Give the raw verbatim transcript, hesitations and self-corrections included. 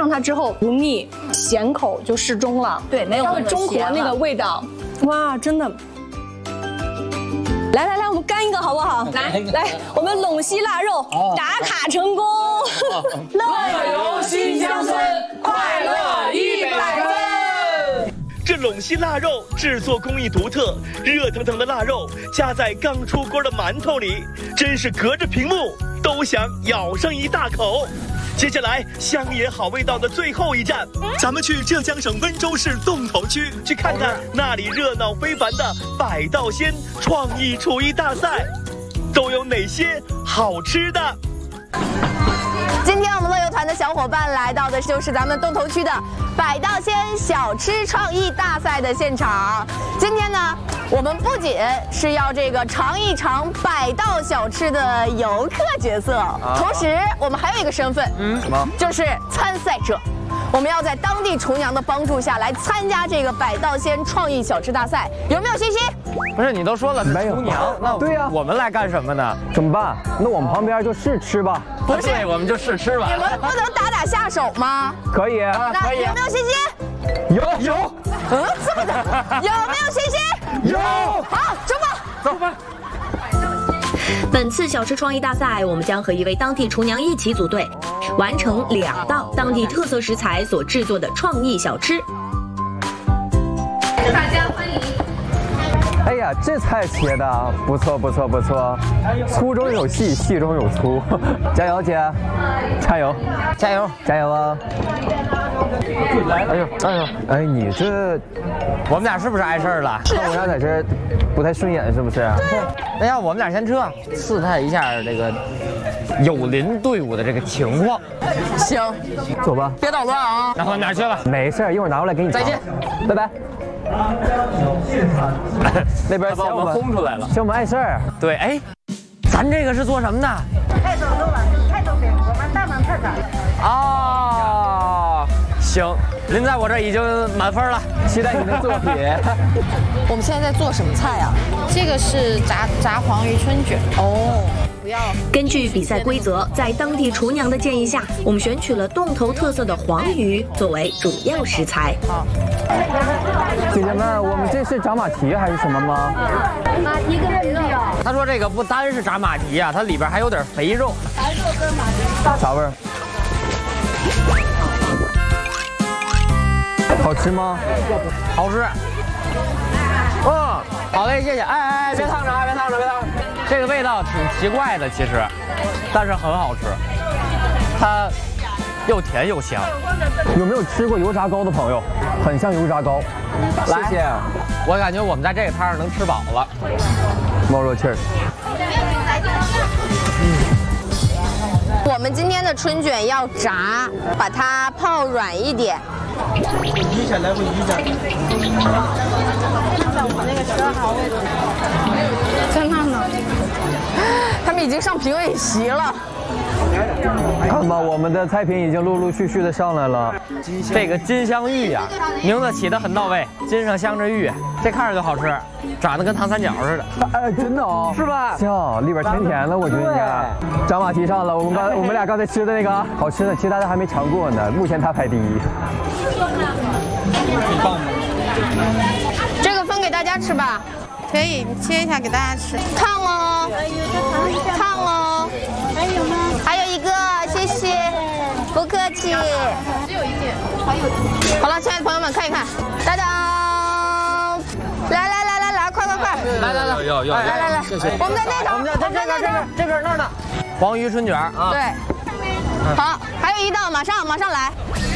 尝它之后不腻，咸口就适中了。 对，没有那么中国那个味道，哇，真的。来来来，我们干一个好不好？来来，我们陇西腊肉打卡成功， 乐游新乡村，快乐一百分。 这陇西腊肉制作工艺独特，热腾腾的腊肉夹在刚出锅的馒头里，真是隔着屏幕都想咬上一大口。接下来，乡野好味道的最后一站，咱们去浙江省温州市洞头区，去看看那里热闹非凡的百道鲜创意厨艺大赛，都有哪些好吃的？ 今天我们乐游团的小伙伴来到的就是咱们洞头区的百道鲜小吃创意大赛的现场。今天呢，我们不仅是要这个尝一尝百道小吃的游客角色，啊、同时我们还有一个身份，嗯，什么？就是参赛者。我们要在当地厨娘的帮助下来参加这个百道鲜创意小吃大赛，有没有信心？ 不是，你都说了是厨娘，那对呀，我们来干什么呢？ 怎么办？那我们旁边就试吃吧。 不是，我们就试吃吧。 你们不能打打下手吗？ 可以， 那有没有信心？ 有有。 嗯，这么的，有没有信心？ 有。 好，出发， 走吧。 本次小吃创意大赛，我们将和一位当地厨娘一起组队，完成两道当地特色食材所制作的创意小吃。 大家欢迎！ 哎呀，这菜切的不错不错不错，粗中有细，细中有粗，加油姐，加油加油加油啊！哎呦哎呦哎，你这我们俩是不是碍事儿了？ 我俩在这不太顺眼是不是？ 那要我们俩先撤，试探一下这个友邻队伍的这个情况。 行， 走吧， 别捣乱啊！ 那我们哪去了？ 没事，一会儿拿过来给你。 再见， 拜拜。那边把我们轰出来了， 嫌我们碍事儿。 对，哎，咱这个是做什么的？ 泰州肉丸，泰州饼，我们大门特产。 哦，行，您在我这已经满分了， 期待你的作品。 我们现在在做什么菜啊？ 这个是炸炸黄鱼春卷。 哦。 根据比赛规则，在当地厨娘的建议下，我们选取了洞头特色的黄鱼作为主要食材。好， 姐姐们，我们这是炸马蹄还是什么吗？ 马蹄跟肥肉。 他说这个不单是炸马蹄啊，它里边还有点肥肉。 白肉跟马蹄。 啥味儿？好吃吗？ 好吃。嗯，好嘞，谢谢。哎哎哎，别烫着啊，别烫着，别烫着。这个味道挺奇怪的，其实，但是很好吃，它又甜又香。 有没有吃过油炸糕的朋友？很像油炸糕。谢谢。 我感觉我们在这个摊上能吃饱了， 冒热气儿。 我们今天的春卷要炸，把它泡软一点。 移下来，我移下。看我那个十二号位置。 在那呢。他们已经上评委席了。 看吧，我们的菜品已经陆陆续续的上来了。 这个金镶玉呀、啊，名字起得很到位，金上镶着玉，这看着就好吃，长得跟糖三角似的。 哎，真的哦， 是吧？ 像里边甜甜的，我觉得应该。炸马蹄上了，我们刚我们俩刚才吃的那个好吃的，其他的还没尝过呢，目前他排第一。 很棒吗？ 这个分给大家吃吧。 可以，你切一下给大家吃。 烫哦，烫哦。 还有吗？ 还有一个，谢谢，不客气。 只有一件，还有一件。 好了，亲爱的朋友们，看一看，当当，来来来来来，快快快， 来来来， 要要来来来， 谢谢。 我们在那头， 我们在这边这边这边那儿呢。黄鱼春卷啊。 对。好，还有一道，马上马上来。